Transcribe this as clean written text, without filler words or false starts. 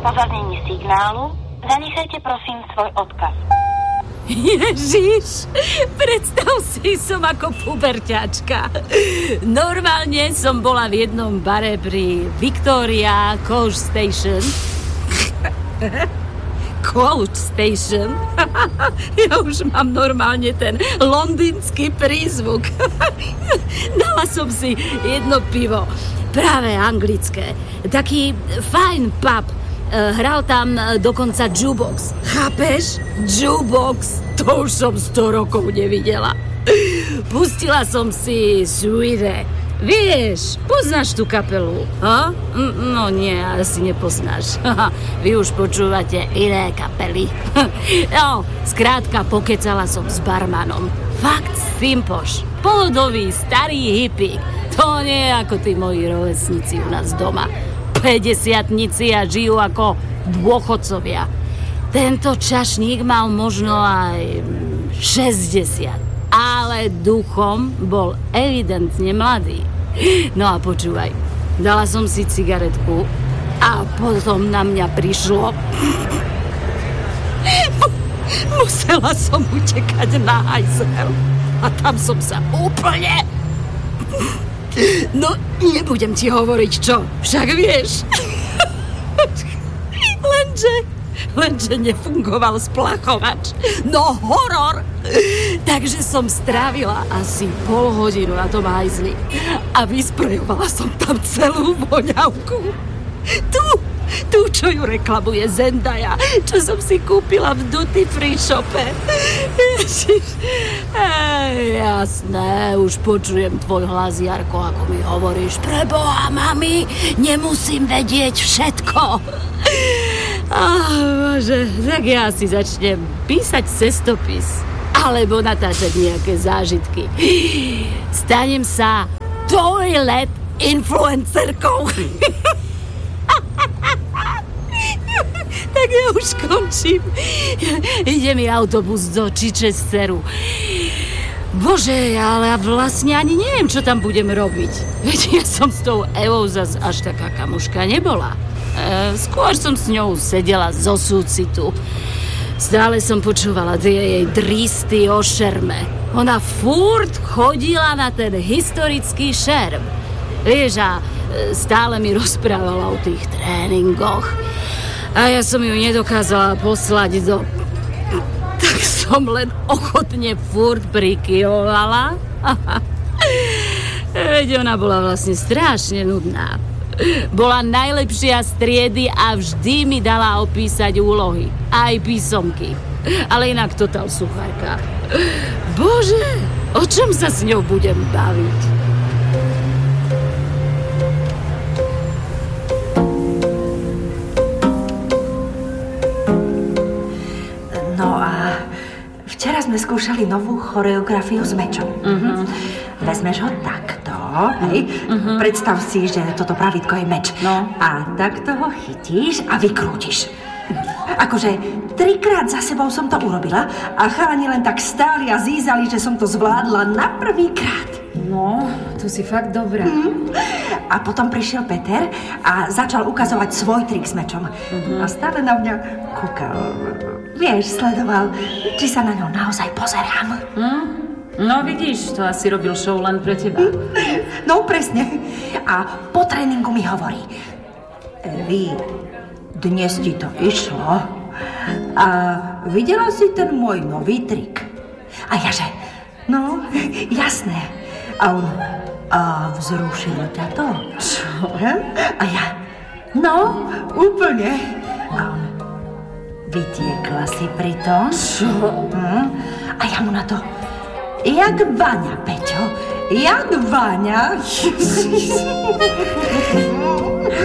Po zaznení signálu zanechajte prosím svoj odkaz. Ježiš, predstav si, som ako puberťačka. Normálne som bola v jednom bare pri Victoria Coach Station. Coach Station? Ja už mám normálne ten londýnsky prízvuk. Dala som si jedno pivo, práve anglické. Taký fajn pub. Hral tam dokonca jukebox. Chápeš? Jukebox. To už som 100 rokov nevidela. Pustila som si Suide. Vieš, poznáš tú kapelu? Ha? No nie, asi nepoznáš. Vy už počúvate iné kapely. No, skrátka pokecala som s barmanom. Fakt simpoš. Pohodový, starý hippík. To nie je ako tí moji rovesníci u nás doma. 50-tnici a žijú ako dôchodcovia. Tento čašník mal možno aj 60, ale duchom bol evidentne mladý. No a počúvaj, dala som si cigaretku a potom na mňa prišlo. Musela som utekať na hajzel a tam som sa úplne... No, nebudem ti hovoriť čo, však vieš. Lenže nefungoval splachovač. No horor! Takže som strávila asi pol hodinu na tom hajzli a vysprejovala som tam celú voňavku. Tu, čo ju reklamuje Zendaya, čo som si kúpila v duty free shope. Ježiš. Jasné, už počujem tvoj hlas, Jarko, ako mi hovoríš. Preboha, mami, nemusím vedieť všetko. Bože, tak ja si začnem písať cestopis alebo natáčať nejaké zážitky. Stanem sa toilet influencerkou. Tak ja už končím. Ide mi autobus do Chichesteru. Bože, ale ja vlastne ani neviem, čo tam budem robiť. Veď ja som s tou Evou zas až taká kamoška nebola. Skôr som s ňou sedela zo súcitu. Stále som počúvala tie jej dristy o šerme. Ona furt chodila na ten historický šerm. Vieš, a stále mi rozprávala o tých tréningoch. A ja som ju nedokázala poslať do... Tak som len ochotne furt prikyvovala. Veď ona bola vlastne strašne nudná. Bola najlepšia z triedy a vždy mi dala opísať úlohy. Aj písomky. Ale inak totál suchárka. Bože, o čom sa s ňou budem baviť? No a včera sme skúšali novú choreografiu s mečom. Vezmeš ho takto, hej? Predstav si, že toto pravítko je meč. No. A takto ho chytíš a vykrútiš. Akože 3-krát za sebou som to urobila a chalani len tak stáli a zízali, že som to zvládla na prvýkrát. No, to si fakt dobrá. A potom prišiel Peter a začal ukazovať svoj trik s mečom. A stále na mňa kúkal. Vieš, sledoval, či sa na ňo naozaj pozerám. No vidíš, to asi robil show len pre teba. No presne. A po tréningu mi hovorí: Evi, dnes ti to išlo. A videla si ten môj nový trik? A ja že, no, jasné. A on, a vzrušilo ťa to? Čo? A ja, no, úplne. A on, vytiekla si pri tom? Čo? A ja mu na to, jak Váňa, Peťo, jak Váňa.